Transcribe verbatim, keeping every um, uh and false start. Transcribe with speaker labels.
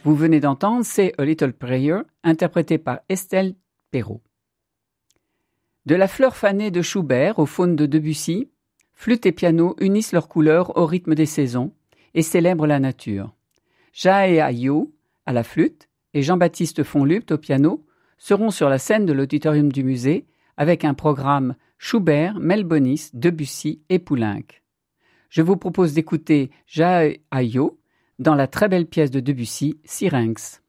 Speaker 1: Vous venez d'entendre Say a Little Prayer, interprété par Estelle Perrault. De la fleur fanée de Schubert aux faunes de Debussy, flûte et piano unissent leurs couleurs au rythme des saisons et célèbrent la nature. Jae Ayo à la flûte et Jean-Baptiste Fonlupt au piano seront sur la scène de l'auditorium du musée avec un programme Schubert, Melbonis, Debussy et Poulenc. Je vous propose d'écouter Jae Ayo dans la très belle pièce de Debussy, Syrinx.